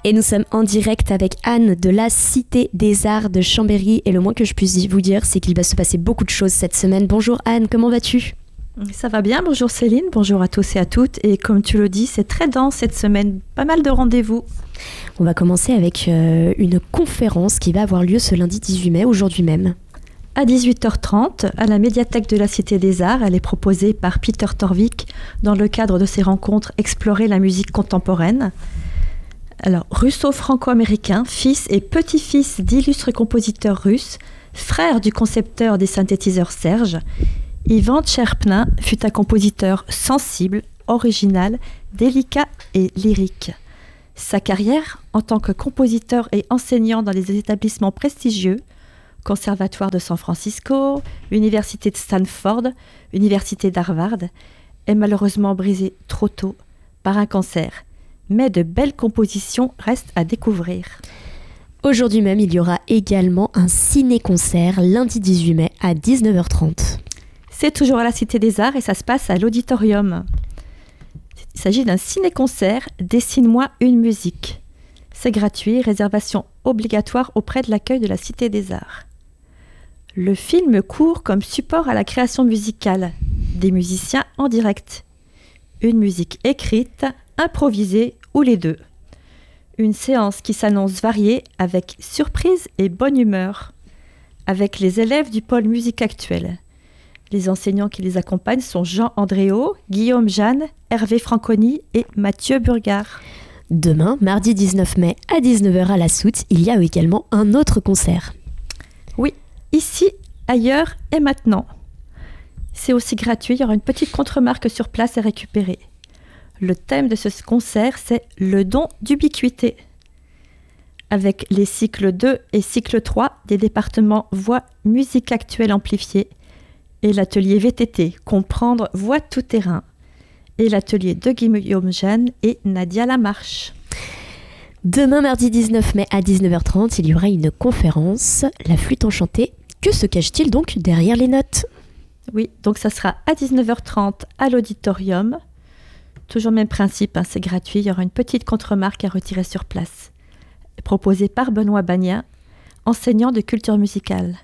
Et nous sommes en direct avec Anne de la Cité des Arts de Chambéry. Et le moins que je puisse vous dire, c'est qu'il va se passer beaucoup de choses cette semaine. Bonjour Anne, comment vas-tu ? Ça va bien, bonjour Céline, bonjour à tous et à toutes. Et comme tu le dis, c'est très dense cette semaine, pas mal de rendez-vous. On va commencer avec une conférence qui va avoir lieu ce lundi 18 mai, aujourd'hui même. À 18h30, à la médiathèque de la Cité des Arts, elle est proposée par Peter Torvik dans le cadre de ses rencontres Explorer la musique contemporaine. Alors, russo-franco-américain, fils et petit-fils d'illustres compositeurs russes, frère du concepteur des synthétiseurs Serge, Ivan Tcherpnin fut un compositeur sensible, original, délicat et lyrique. Sa carrière, en tant que compositeur et enseignant dans les établissements prestigieux, Conservatoire de San Francisco, Université de Stanford, Université d'Harvard, est malheureusement brisée trop tôt par un cancer. Mais de belles compositions restent à découvrir. Aujourd'hui même, il y aura également un ciné-concert lundi 18 mai à 19h30. C'est toujours à la Cité des Arts et ça se passe à l'Auditorium. Il s'agit d'un ciné-concert « Dessine-moi une musique ». C'est gratuit, réservation obligatoire auprès de l'accueil de la Cité des Arts. Le film court comme support à la création musicale, des musiciens en direct. Une musique écrite, improvisée ou les deux. Une séance qui s'annonce variée avec surprise et bonne humeur. Avec les élèves du pôle musique actuelle. Les enseignants qui les accompagnent sont Jean Andréau, Guillaume Jeanne, Hervé Franconi et Mathieu Burgard. Demain, mardi 19 mai à 19h à la Soute, il y a également un autre concert. Oui, ici, ailleurs et maintenant. C'est aussi gratuit, il y aura une petite contre-marque sur place à récupérer. Le thème de ce concert, c'est le don d'ubiquité. Avec les cycles 2 et cycle 3 des départements voix musique actuelle amplifiée et l'atelier VTT, comprendre voix tout-terrain, et l'atelier de Guillaume Jeanne et Nadia Lamarche. Demain, mardi 19 mai à 19h30, il y aura une conférence, la flûte enchantée. Que se cache-t-il donc derrière les notes ? Oui, donc ça sera à 19h30 à l'auditorium. Toujours le même principe, c'est gratuit, il y aura une petite contre-marque à retirer sur place. Proposée par Benoît Bagnin, enseignant de culture musicale.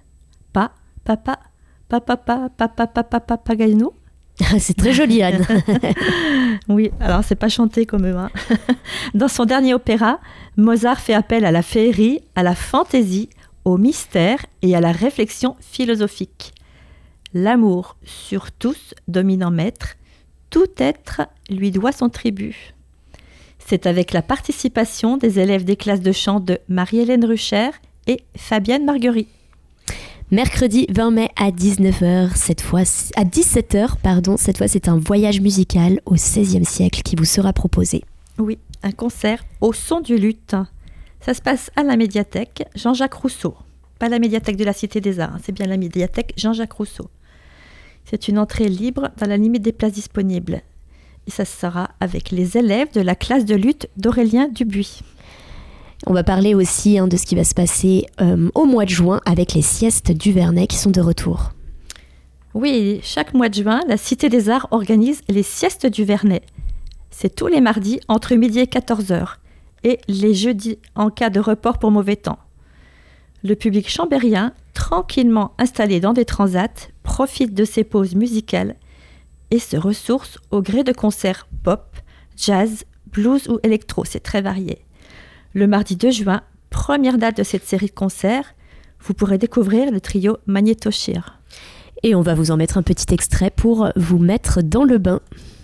Papageno. C'est très joli, Anne. Oui, alors c'est pas chanté comme eux. Dans son dernier opéra, Mozart fait appel à la féerie, à la fantaisie, au mystère et à la réflexion philosophique. L'amour sur tous dominant maître, tout être lui doit son tribut. C'est avec la participation des élèves des classes de chant de Marie-Hélène Rucher et Fabienne Marguerite. Mercredi 20 mai à 19h, à 17h, cette fois c'est un voyage musical au XVIe siècle qui vous sera proposé. Oui, un concert au son du luth. Ça se passe à la médiathèque Jean-Jacques Rousseau. Pas la médiathèque de la Cité des Arts, c'est bien la médiathèque Jean-Jacques Rousseau. C'est une entrée libre dans la limite des places disponibles. Et ça sera avec les élèves de la classe de luth d'Aurélien Dubuis. On va parler aussi de ce qui va se passer au mois de juin avec les siestes du Vernet qui sont de retour. Oui, chaque mois de juin, la Cité des Arts organise les siestes du Vernet. C'est tous les mardis entre midi et 14h et les jeudis en cas de report pour mauvais temps. Le public chambérien, tranquillement installé dans des transats, profite de ces pauses musicales et se ressource au gré de concerts pop, jazz, blues ou électro. C'est très varié. Le mardi 2 juin, première date de cette série de concerts, vous pourrez découvrir le trio Magnétochir. Et on va vous en mettre un petit extrait pour vous mettre dans le bain.